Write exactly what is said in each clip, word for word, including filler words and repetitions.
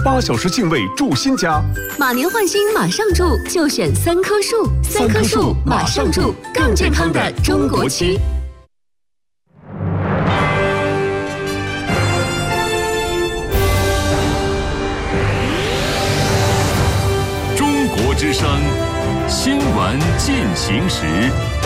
八小时净位住新家。 马年换新马上住，就选三棵树，三棵树马上住，更健康的中国区。 中国之声新闻进行时。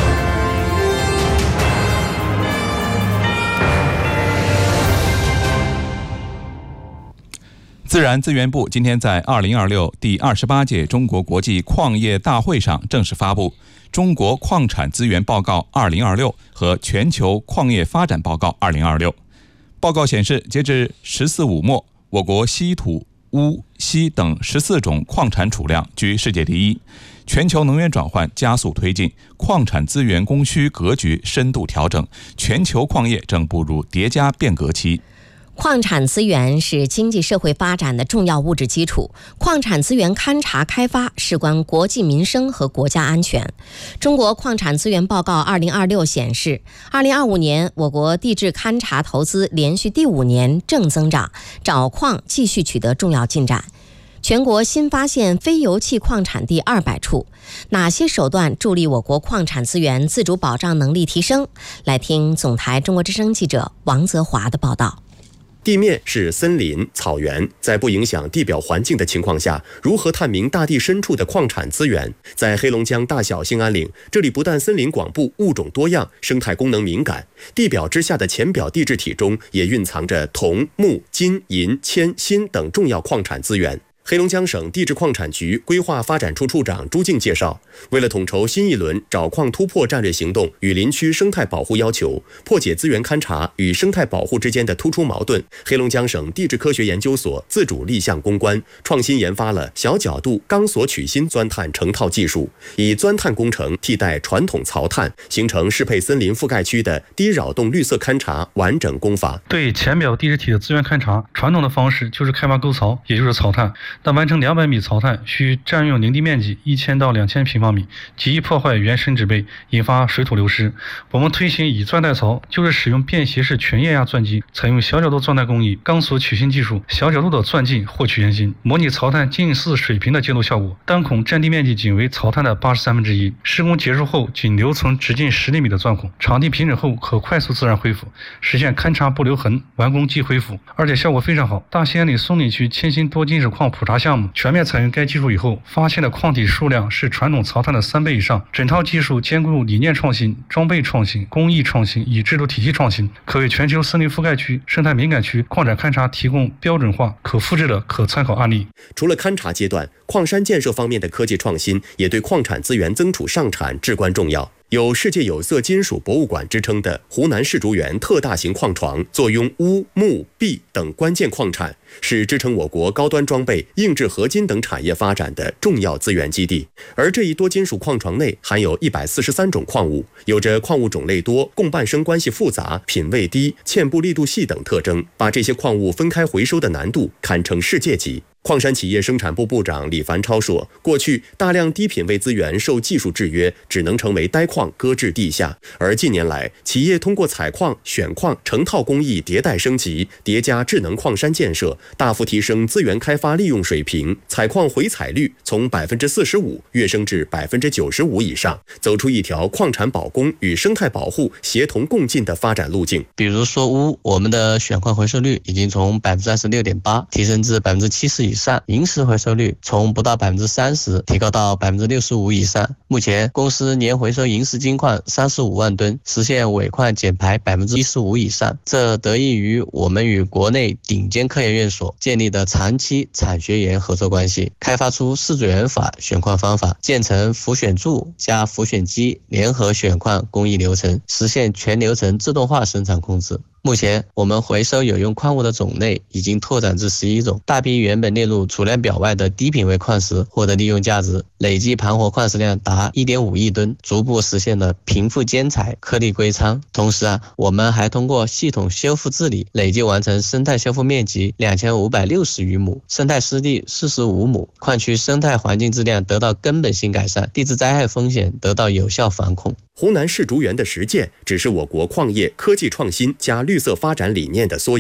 自然资源部今天在二零二六第二十八届中国国际矿业大会上正式发布《中国矿产资源报告二零二六》和《全球矿业发展报告二零二六》。报告显示，截至“十四五”末，我国稀土、钨、锡等十四种矿产储量居世界第一。全球能源转换加速推进，矿产资源供需格局深度调整，全球矿业正步入叠加变革期。 矿产资源是经济社会发展的重要物质基础，矿产资源勘察开发事关国计民生和国家安全。中国矿产资源报告二零二六显示，二零二五年我国地质勘察投资连续第五年正增长，找矿继续取得重要进展。全国新发现非油气矿产地二百处，哪些手段助力我国矿产资源自主保障能力提升？来听总台中国之声记者王泽华的报道。 地面是森林、草原，在不影响地表环境的情况下，如何探明大地深处的矿产资源？在黑龙江大小兴安岭，这里不但森林广布、物种多样、生态功能敏感，地表之下的浅表地质体中也蕴藏着铜、钼、金、银、铅、锌等重要矿产资源。黑龙江省地质矿产局规划发展处处长朱静介绍，为了统筹新一轮找矿突破战略行动与林区生态保护要求，破解资源勘察与生态保护之间的突出矛盾，黑龙江省地质科学研究所自主立项攻关，创新研发了小角度钢索取芯钻探成套技术，以钻探工程替代传统槽探，形成适配森林覆盖区的低扰动绿色勘察完整工法。 对浅表地质体的资源勘察，传统的方式就是开挖沟槽，也就是槽探。但完成两百米槽探需占用林地面积一千到两千平方米，极易破坏原生植被，引发水土流失。我们推行以钻带槽，就是使用便携式全液压钻机，采用小角度钻探工艺、钢索取芯技术，小角度的钻进获取原芯，模拟槽探近似水平的建筑效果。单孔占地面积仅为槽探的八十三分之一，施工结束后仅留存直径十厘米的钻孔，场地平整后可快速自然恢复，实现勘察不留痕，完工即恢复，而且效果非常好。大兴安岭松岭区铅锌多金属矿普查项目全面采用该技术以后，发现的矿体数量是传统槽探的三倍以上。整套技术兼顾理念创新、装备创新、工艺创新与制度体系创新，可为全球森林覆盖区、生态敏感区矿产勘察提供标准化、可复制的可参考案例。 除了勘察阶段，矿山建设方面的科技创新也对矿产资源增储上产至关重要。有世界有色金属博物馆之称的湖南世竹园特大型矿床，坐拥钨、钼、铋等关键矿产，是支撑我国高端装备、硬质合金等产业发展的重要资源基地。而这一多金属矿床内含有一百四十三种矿物，有着矿物种类多、共伴生关系复杂、品位低、嵌布力度细等特征，把这些矿物分开回收的难度堪称世界级。矿山企业生产部部长李凡超说，过去大量低品位资源受技术制约，只能成为呆矿搁置地下，而近年来企业通过采矿、选矿、成套工艺迭代升级，叠加智能矿山建设，大幅提升资源开发利用水平，采矿回采率从百分之四十五跃升至百分之九十五以上，走出一条矿产保供与生态保护协同共进的发展路径。 比如说钨，我们的选矿回收率已经从百分之二十六点八提升至百分之七十以上。银石回收率从不到百分之三十提高到百分之六十五以上。目前公司年回收银石金矿三十五万吨，实现尾矿减排百分之一十五以上。这得益于我们与国内顶尖科研院所建立的长期产学研合作关系，开发出四组元法选矿方法，建成浮选柱加浮选机联合选矿工艺流程，实现全流程自动化生产控制。目前我们回收有用矿物的种类已经拓展至十一种，大批原本列入储量表外的低品位矿石获得利用价值，累计盘活矿石量达 一点五亿吨，逐步实现了贫富兼采、颗粒归仓。同时啊，我们还通过系统修复治理，累计完成生态修复面积两千五百六十余亩，生态湿地四十五亩，矿区生态环境质量得到根本性改善，地质灾害风险得到有效防控。 湖南世竹园的实践只是我国矿业科技创新加绿色发展理念的缩影。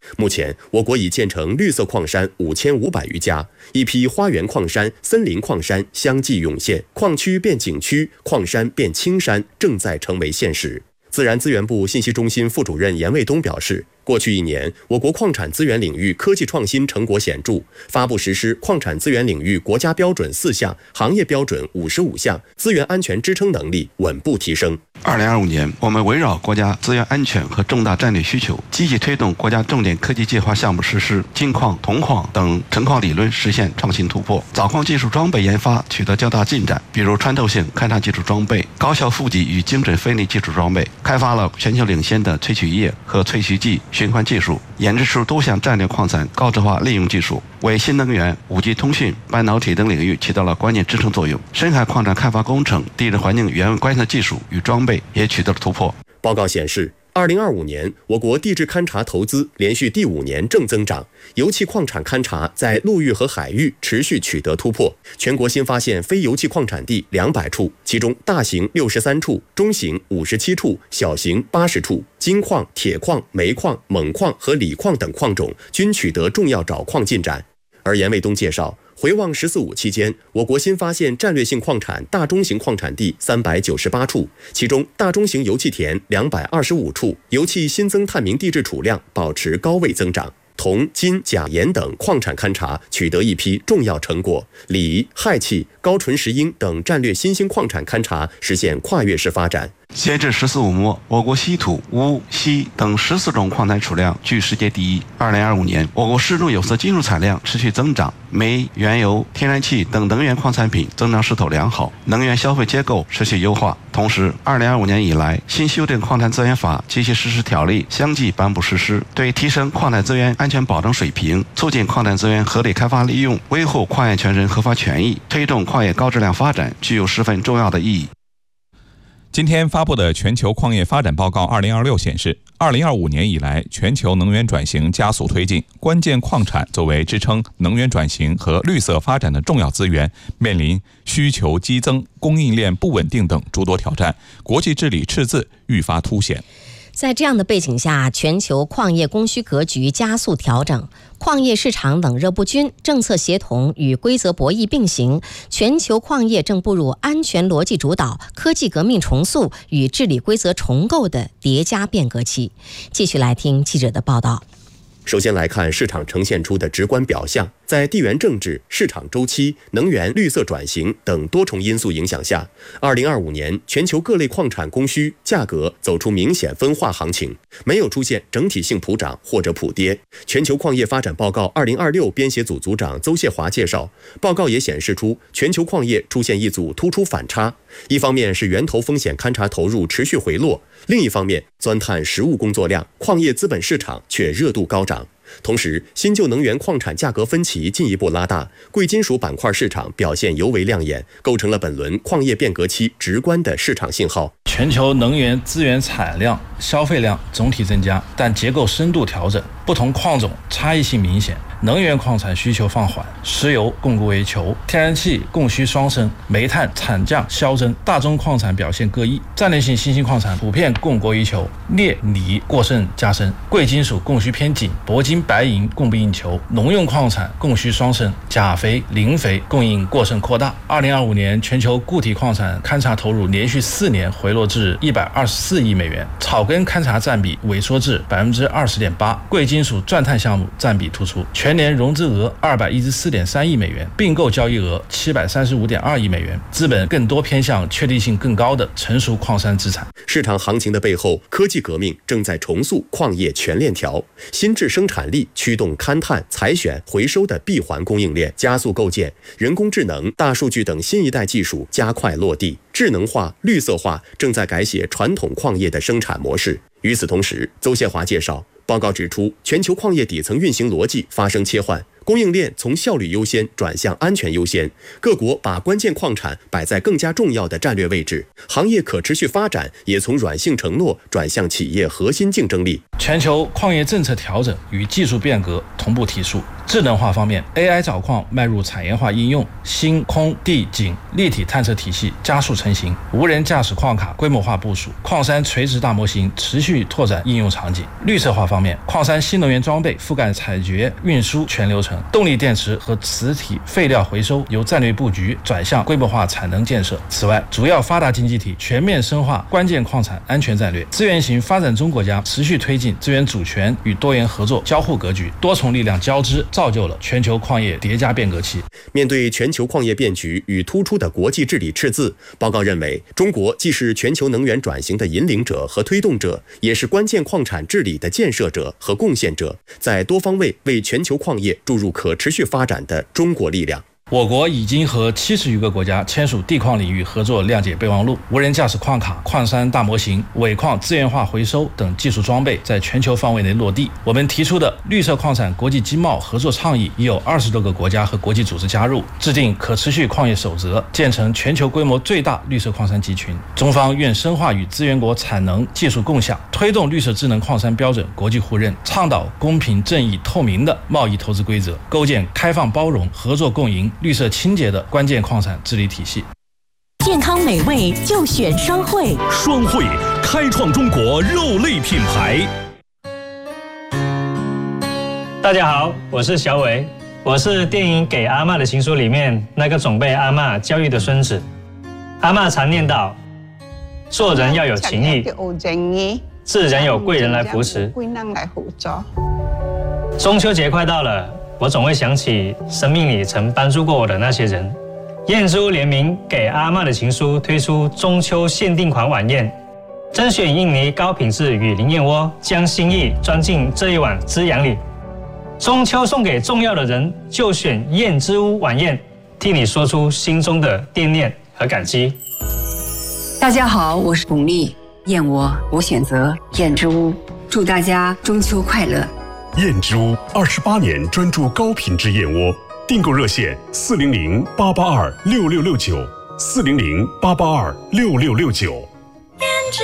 目前，我国已建成绿色矿山五千五百余家，一批花园矿山、森林矿山相继涌现，矿区变景区，矿山变青山，正在成为现实。自然资源部信息中心副主任严卫东表示，过去一年，我国矿产资源领域科技创新成果显著，发布实施矿产资源领域国家标准四项、行业标准五十五项，资源安全支撑能力稳步提升。 二零二五年，我们围绕国家资源安全和重大战略需求，积极推动国家重点科技计划项目实施，金矿、铜矿等成矿理论实现创新突破，早矿技术装备研发取得较大进展，比如穿透性勘探技术装备、高效负极与精准分离技术装备，开发了全球领先的萃取液和萃取剂循环技术，研制出多项战略矿产高质化利用技术，为新能源、五 G 通讯、半导体等领域起到了关键支撑作用。深海矿产开发工程、地质环境原位观测技术与装备也取得了突破。 报告显示，二零二五年，我国地质勘察投资连续第五年正增长，油气矿产勘察在陆域和海域持续取得突破，全国新发现非油气矿产地两百处，其中大型六十三处，中型五十七处，小型八十处。金矿、铁矿、煤矿、锰矿和锂矿等矿种均取得重要找矿进展。而严卫东介绍，回望“十四五”期间，我国新发现战略性矿产大中型矿产地三百九十八处，其中大中型油气田两百二十五处，油气新增探明地质储量保持高位增长。铜、金、钾、盐等矿产勘察取得一批重要成果，锂、氦气、高纯石英等战略新兴矿产勘察实现跨越式发展。 截至“十四五”末，我国稀土、钨、锡等十四种矿产储量居世界第一。二零二五年，我国适中有色金属产量持续增长，煤、原油、天然气等能源矿产品增长势头良好，能源消费结构持续优化。同时，二零二五年以来，新修订矿产资源法及其实施条例相继颁布实施，对提升矿产资源安全保障水平，促进矿产资源合理开发利用，维护矿业权人合法权益，推动矿业高质量发展，具有十分重要的意义。 今天发布的全球矿业发展报告二零二六显示，二零二五年以来，全球能源转型加速推进，关键矿产作为支撑能源转型和绿色发展的重要资源，面临需求激增、供应链不稳定等诸多挑战，国际治理赤字愈发凸显。 在这样的背景下，全球矿业供需格局加速调整，矿业市场冷热不均，政策协同与规则博弈并行，全球矿业正步入安全逻辑主导、科技革命重塑与治理规则重构的叠加变革期。继续来听记者的报道。 首先来看市场呈现出的直观表象，在地缘政治、市场周期、能源绿色转型等多重因素影响下，二零二五年全球各类矿产供需价格走出明显分化行情，没有出现整体性普涨或者普跌。全球矿业发展报告二零二六编写组组长邹谢华介绍，报告也显示出全球矿业出现一组突出反差，一方面是源头风险勘察投入持续回落，另一方面钻探实务工作量，矿业资本市场却热度高涨。同时，新旧能源矿产价格分歧进一步拉大，贵金属板块市场表现尤为亮眼，构成了本轮矿业变革期直观的市场信号。 全球能源资源产量、消费量总体增加，但结构深度调整，不同矿种差异性明显。能源矿产需求放缓，石油供过于求，天然气供需双升，煤炭产降消增，大宗矿产表现各异。战略性新兴矿产普遍供过于求，镍、锂过剩加深，贵金属供需偏紧，铂金、白银供不应求，农用矿产供需双升，钾肥、磷肥供应过剩扩大。二零二五年全球固体矿产勘察投入连续四年回落至一百二十四亿美元，草根勘察占比萎缩至百分之二十点八，贵金属钻探项目占比突出。全年融资额二百一十四点三亿美元，并购交易额七百三十五点二亿美元，资本更多偏向确定性更高的成熟矿山资产。 市场行情的背后，科技革命正在重塑矿业全链条，新质生产力驱动勘探、采选、回收的闭环供应链加速构建，人工智能、大数据等新一代技术加快落地，智能化、绿色化正在改写传统矿业的生产模式。与此同时，邹谢华介绍，报告指出，全球矿业底层运行逻辑发生切换， 供应链从效率优先转向安全优先，各国把关键矿产摆在更加重要的战略位置，行业可持续发展也从软性承诺转向企业核心竞争力。 全球矿业政策调整与技术变革同步提速。智能化方面 ，A I 找矿迈入产业化应用，星空地景立体探测体系加速成型，无人驾驶矿卡规模化部署，矿山垂直大模型持续拓展应用场景。绿色化方面，矿山新能源装备覆盖采掘、运输全流程，动力电池和磁体废料回收由战略布局转向规模化产能建设。此外，主要发达经济体全面深化关键矿产安全战略，资源型发展中国家持续推进资源主权与多元合作交互格局，多重力量交织，造就了全球矿业叠加变革期。 面对全球矿业变局与突出的国际治理赤字，报告认为，中国既是全球能源转型的引领者和推动者，也是关键矿产治理的建设者和贡献者，在多方位为全球矿业注入可持续发展的中国力量。 我国已经和七十余个国家签署地矿领域合作谅解备忘录，无人驾驶矿卡、矿山大模型、尾矿资源化回收等技术装备在全球范围内落地。我们提出的绿色矿产国际经贸合作倡议已有二十多个国家和国际组织加入，制定可持续矿业守则，建成全球规模最大绿色矿山集群。中方愿深化与资源国产能技术共享，推动绿色智能矿山标准国际互认，倡导公平正义透明的贸易投资规则，构建开放包容、合作共赢、绿色清洁的关键矿产治理体系。 健康美味就选双汇， 双汇开创中国肉类品牌。 大家好，我是小伟，我是电影《给阿嬷的情书》里面那个总被阿嬷教育的孙子。阿嬷常念叨，做人要有情义，自然有贵人来扶持。中秋节快到了，我总会想起生命里曾帮助过我的那些人。燕之屋联名《给阿嬷的情书》推出中秋限定款晚宴，甄选印尼高品质雨林燕窝，将心意装进这一碗滋养里。中秋送给重要的人，就选燕之屋晚宴，替你说出心中的惦念和感激。 大家好，我是巩俐，燕窝我选择燕之屋，祝大家中秋快乐。 燕之屋二十八年专注高品质燕窝，订购热线四零零八八二六六六九，四零零八八二六六六九。 燕之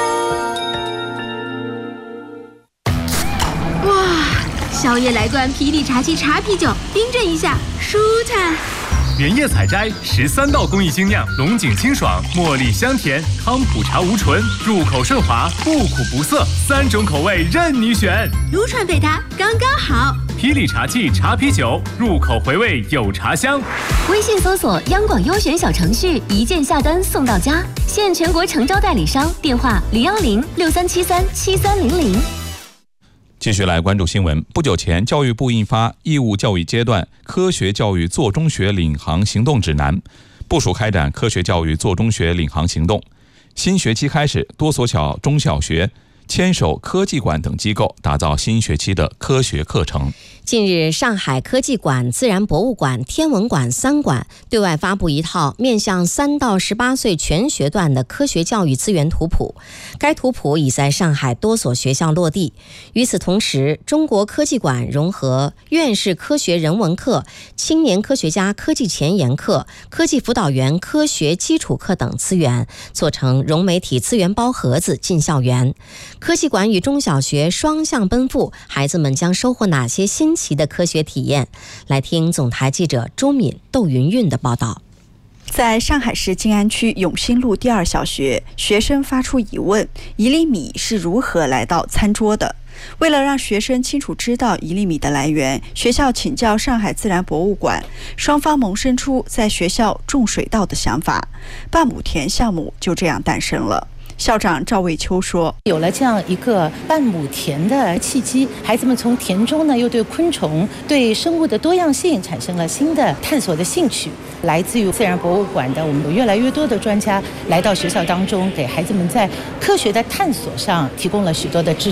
屋。哇，宵夜来罐霹雳茶七茶啤酒，冰镇一下，舒坦。 原叶采摘，十三道工艺精酿，龙井清爽，茉莉香甜，康普茶无醇，入口顺滑，不苦不涩，三种口味任你选。 撸串配它刚刚好。 霹雳茶器茶啤酒，入口回味有茶香。 微信搜索央广优选小程序，一键下单送到家，现全国诚招代理商，电话零幺零六三七三七三零零。 继续来关注新闻。不久前，教育部印发《义务教育阶段科学教育做中学领航行动指南》，部署开展科学教育做中学领航行动。新学期开始，多所小中小学牵手科技馆等机构，打造新学期的科学课程。 近日，上海科技馆、自然博物馆、天文馆三馆对外发布一套面向三到十八岁全学段的科学教育资源图谱。该图谱已在上海多所学校落地。与此同时，中国科技馆融合院士科学人文课、青年科学家科技前沿课、科技辅导员科学基础课等资源，做成融媒体资源包盒子进校园。科技馆与中小学双向奔赴，孩子们将收获哪些新奇的科学体验？来听总台记者周敏、窦云韵的报道。 在上海市静安区永兴路第二小学，学生发出疑问：一粒米是如何来到餐桌的？为了让学生清楚知道一粒米的来源，学校请教上海自然博物馆，双方萌生出在学校种水稻的想法，半亩田项目就这样诞生了。校长赵卫秋说， 有了这样一个半亩田的契机，孩子们从田中呢又对昆虫、对生物的多样性产生了新的探索的兴趣。来自于自然博物馆的我们有越来越多的专家来到学校当中，给孩子们在科学的探索上提供了许多的支持。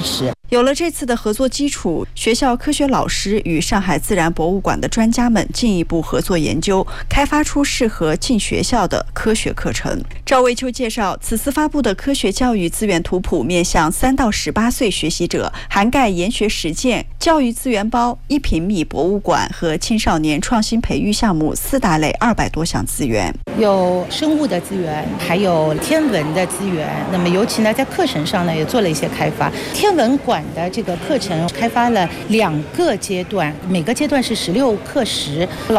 有了这次的合作基础，学校科学老师与上海自然博物馆的专家们进一步合作研究，开发出适合进学校的科学课程。赵卫秋介绍，此次发布的科学教育资源图谱面向三到十八岁学习者，涵盖研学实践、教育资源包、一平米博物馆和青少年创新培育项目四大类二百多项资源， 有生物的资源，还有天文的资源。那么尤其呢，在课程上呢，也做了一些开发。天文馆的这个课程开发了两个阶段，每个阶段是十六课时。